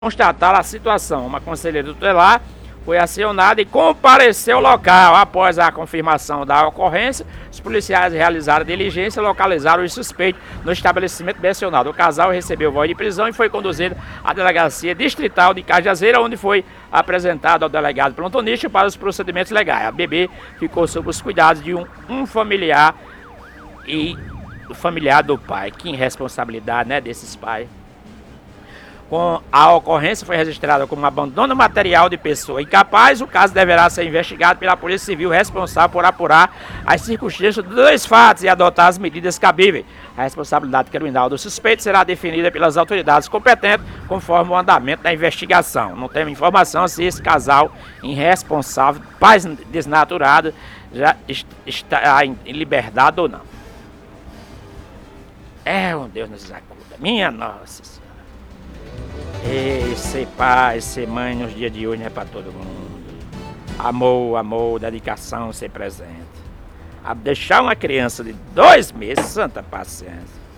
Constatar a situação, uma conselheira tutelar foi acionada e compareceu ao local. Após a confirmação da ocorrência, os policiais realizaram a diligência e localizaram os suspeitos no estabelecimento mencionado. O casal recebeu voz de prisão e foi conduzido à delegacia distrital de Cajazeira, onde foi apresentado ao delegado plantonista para os procedimentos legais. A bebê ficou sob os cuidados de um familiar e o familiar do pai. Que irresponsabilidade, né, desses pais. Com a ocorrência foi registrada como abandono material de pessoa incapaz. O caso deverá ser investigado pela Polícia Civil responsável por apurar as circunstâncias dos dois fatos e adotar as medidas cabíveis. A responsabilidade criminal do suspeito será definida pelas autoridades competentes conforme o andamento da investigação. Não temos informação se esse casal irresponsável, pai desnaturado, já está em liberdade ou não. Um Deus nos acuda. Minha Nossa Senhora. Ser pai, ser mãe nos dias de hoje não é para todo mundo. Amor, dedicação, ser presente. A deixar uma criança de 2 meses, santa paciência.